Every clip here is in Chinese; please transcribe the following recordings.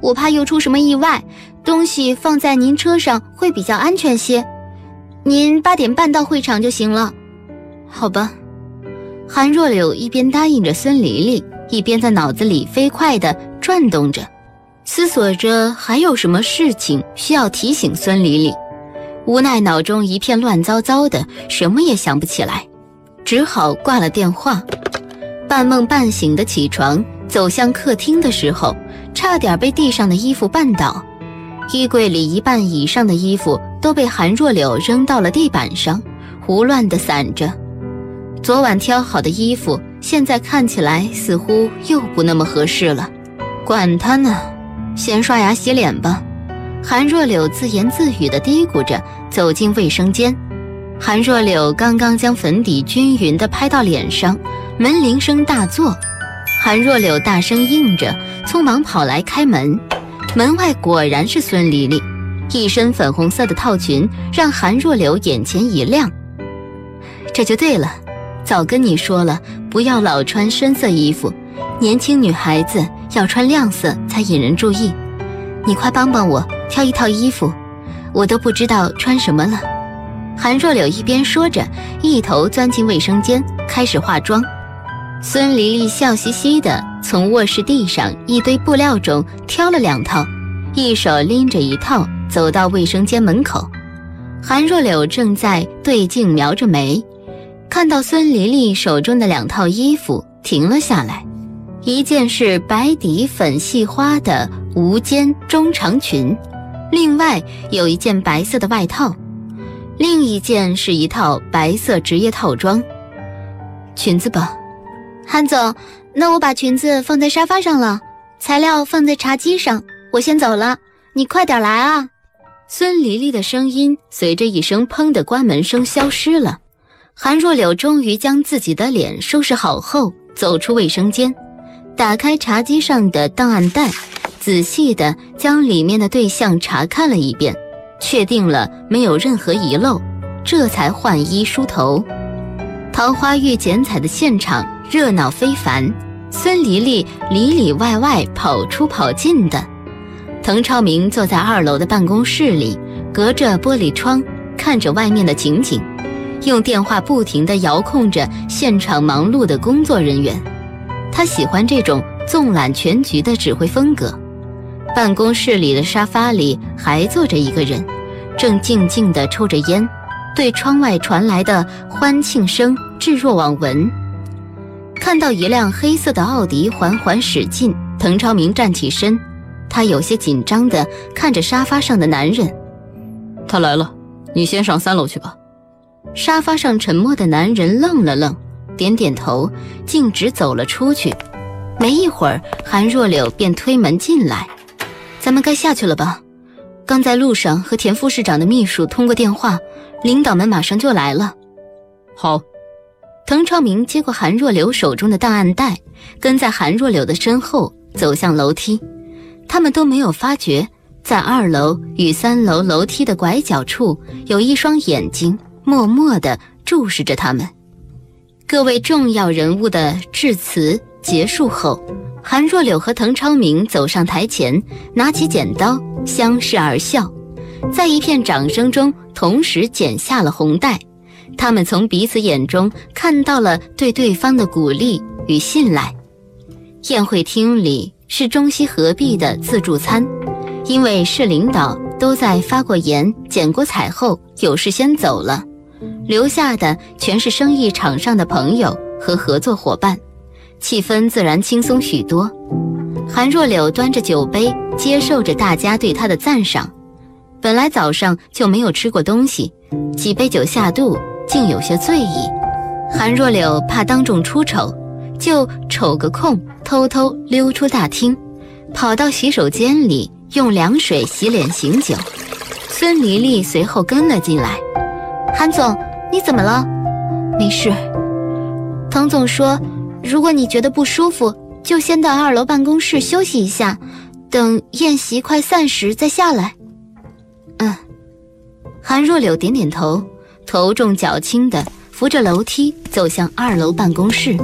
我怕又出什么意外，东西放在您车上会比较安全些。您8点半到会场就行了。 好吧。韩若柳一边答应着孙黎黎，一边在脑子里飞快地转动着，思索着还有什么事情需要提醒孙黎黎。无奈脑中一片乱糟糟的，什么也想不起来，只好挂了电话。半梦半醒的起床，走向客厅的时候，差点被地上的衣服绊倒。衣柜里一半以上的衣服都被韩若柳扔到了地板上，胡乱地散着。昨晚挑好的衣服，现在看起来似乎又不那么合适了。管他呢，先刷牙洗脸吧。韩若柳自言自语地嘀咕着，走进卫生间。韩若柳刚刚将粉底均匀地拍到脸上，门铃声大作。韩若柳大声应着，匆忙跑来开门。门外果然是孙黎黎，一身粉红色的套裙让韩若柳眼前一亮。这就对了，早跟你说了，不要老穿深色衣服，年轻女孩子要穿亮色才引人注意。你快帮帮我挑一套衣服，我都不知道穿什么了。韩若柳一边说着，一头钻进卫生间开始化妆。孙黎黎笑嘻嘻地从卧室地上一堆布料中挑了2套，一手拎着一套走到卫生间门口。韩若柳正在对镜描着眉，看到孙黎黎手中的2套衣服，停了下来。一件是白底粉细花的无肩中长裙，另外有一件白色的外套，另一件是一套白色职业套装。裙子吧。 韩总，那我把裙子放在沙发上了，材料放在茶几上，我先走了，你快点来啊。 孙黎黎的声音随着一声砰的关门声消失了。韩若柳终于将自己的脸收拾好后，走出卫生间，打开茶几上的档案袋，仔细地将里面的对象查看了一遍，确定了没有任何遗漏，这才换衣梳头。桃花浴剪彩的现场热闹非凡，孙黎黎里里外外跑出跑进的。滕超明坐在2楼的办公室里，隔着玻璃窗看着外面的情景，用电话不停地遥控着现场忙碌的工作人员。他喜欢这种纵览全局的指挥风格。办公室里的沙发里还坐着一个人，正静静地抽着烟，对窗外传来的欢庆声置若罔闻。看到一辆黑色的奥迪缓缓驶近，滕超明站起身，他有些紧张地看着沙发上的男人。 他来了，你先上3楼去吧。 沙发上沉默的男人愣了愣，点点头，径直走了出去。没一会儿，韩若柳便推门进来。咱们该下去了吧？刚在路上和田副市长的秘书通过电话，领导们马上就来了。 好。 滕超明接过韩若柳手中的档案袋，跟在韩若柳的身后走向楼梯。他们都没有发觉，在2楼与3楼楼梯的拐角处，有一双眼睛默默地注视着他们。各位重要人物的致辞结束后，韩若柳和滕超明走上台前，拿起剪刀相视而笑，在一片掌声中同时剪下了红带。他们从彼此眼中看到了对对方的鼓励与信赖。宴会厅里是中西合璧的自助餐，因为市领导都在发过言剪过彩后有事先走了，留下的全是生意场上的朋友和合作伙伴，气氛自然轻松许多。韩若柳端着酒杯接受着大家对她的赞赏。本来早上就没有吃过东西，几杯酒下肚，竟有些醉意。韩若柳怕当众出丑，就瞅个空偷偷溜出大厅，跑到洗手间里用凉水洗脸醒酒。孙黎黎随后跟了进来。 韩总，你怎么了？ 没事。 滕总说，如果你觉得不舒服，就先到2楼办公室休息一下，等宴席快散时再下来。 韩若柳点点头，头重脚轻地扶着楼梯走向2楼办公室。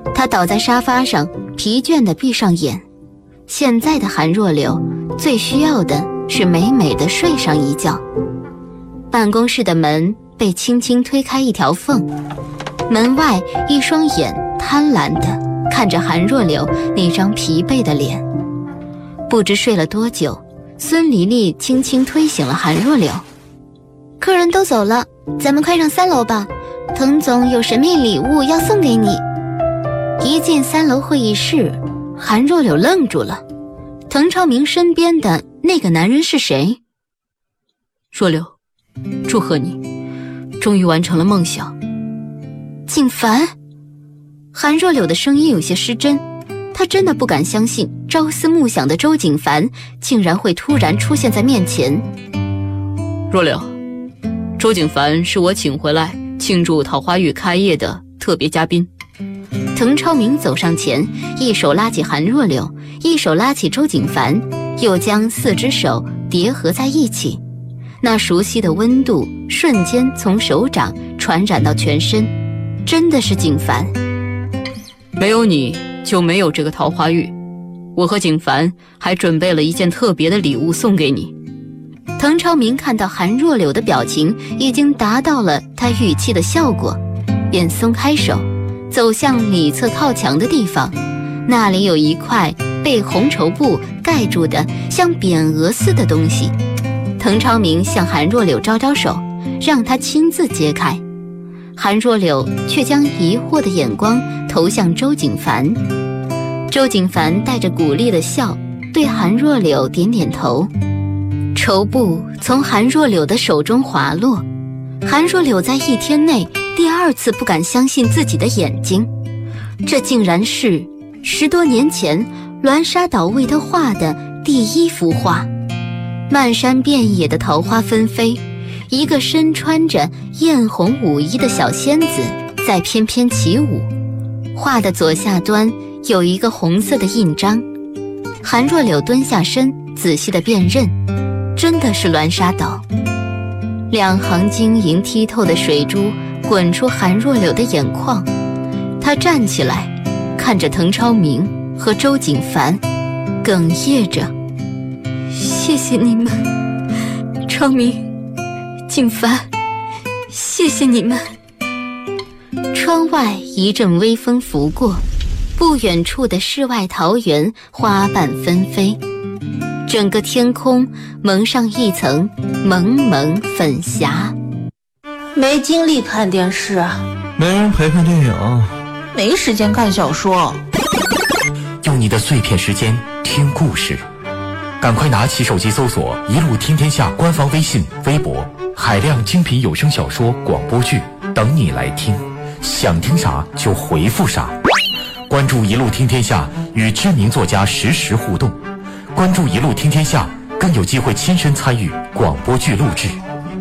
他倒在沙发上，疲倦地闭上眼。现在的韩若柳最需要的是美美的睡上一觉。办公室的门被轻轻推开一条缝，门外一双眼贪婪地看着韩若柳那张疲惫的脸。不知睡了多久，孙黎黎轻轻推醒了韩若柳。 客人都走了，咱们快上3楼吧，滕总有神秘礼物要送给你。 一进3楼会议室，韩若柳愣住了。滕超明身边的那个男人是谁？ 若柳，祝贺你，终于完成了梦想。 景凡。韩若柳的声音有些失真，她真的不敢相信朝思暮想的周景凡竟然会突然出现在面前。 若柳，周景凡是我请回来庆祝桃花峪开业的特别嘉宾。 滕超明走上前，一手拉起韩若柳，一手拉起周景凡，又将4只手叠合在一起。那熟悉的温度瞬间从手掌传染到全身，真的是景凡。 没有你就没有这个桃花峪，我和景凡还准备了一件特别的礼物送给你。 滕超明看到韩若柳的表情已经达到了他预期的效果，便松开手，走向里侧靠墙的地方。那里有一块被红绸布盖住的像匾额似的东西。滕超明向韩若柳招招手，让他亲自揭开。韩若柳却将疑惑的眼光投向周景凡。周景凡带着鼓励的笑，对韩若柳点点头。绸布从韩若柳的手中滑落，韩若柳在1天内第2次不敢相信自己的眼睛，这竟然是10多年前栾沙岛为他画的第1幅画。漫山遍野的桃花纷飞，一个身穿着艳红舞衣的小仙子在翩翩起舞。画的左下端有一个红色的印章。韩若柳蹲下身，仔细地辨认，真的是栾沙岛。2行晶莹剔透的水珠滚出韩若柳的眼眶。她站起来，看着滕超明和周景凡，哽咽着：谢谢你们，超明、景凡，谢谢你们。窗外一阵微风拂过，不远处的世外桃源花瓣纷飞，整个天空蒙上一层蒙蒙粉霞。 没精力看电视， 没人陪看电影， 没时间看小说。 用你的碎片时间听故事，赶快拿起手机搜索一路听天下官方微信、微博，海量精品有声小说、广播剧等你来听，想听啥就回复啥。关注一路听天下，与知名作家实时互动。关注一路听天下，更有机会亲身参与广播剧录制。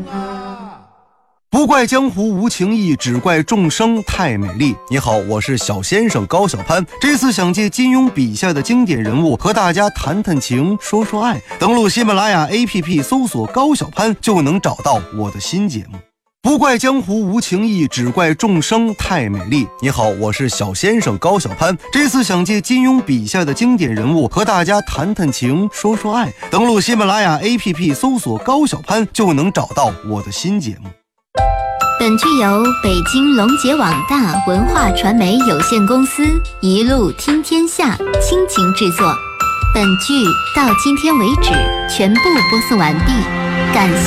不怪江湖无情义，只怪众生太美丽。你好，我是小先生高小攀，这次想借金庸笔下的经典人物和大家谈谈情，说说爱。登录喜马拉雅 APP 搜索高小攀，就能找到我的新节目。不怪江湖无情义，只怪众生太美丽。你好，我是小先生高小攀，这次想借金庸笔下的经典人物和大家谈谈情，说说爱。登录喜马拉雅 APP 搜索高小攀，就能找到我的新节目。 本剧由北京龙杰网大文化传媒有限公司一路听天下倾情制作。本剧到今天为止全部播送完毕，感谢